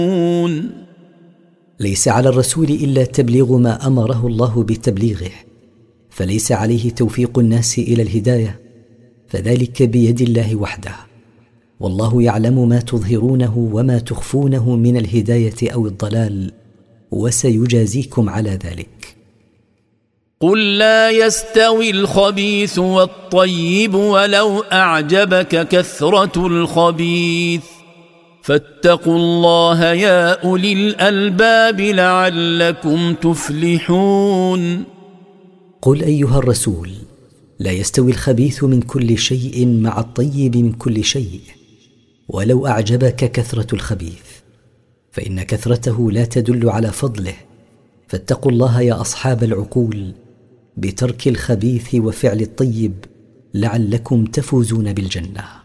ليس على الرسول إلا تبليغ ما أمره الله بتبليغه، فليس عليه توفيق الناس إلى الهداية، فذلك بيد الله وحده، والله يعلم ما تظهرونه وما تخفونه من الهداية أو الضلال، وسيجازيكم على ذلك. قل لا يستوي الخبيث والطيب ولو أعجبك كثرة الخبيث، فاتقوا الله يا أولي الألباب لعلكم تفلحون. قل أيها الرسول: لا يستوي الخبيث من كل شيء مع الطيب من كل شيء، ولو أعجبك كثرة الخبيث، فإن كثرته لا تدل على فضله، فاتقوا الله يا أصحاب العقول بترك الخبيث وفعل الطيب لعلكم تفوزون بالجنة.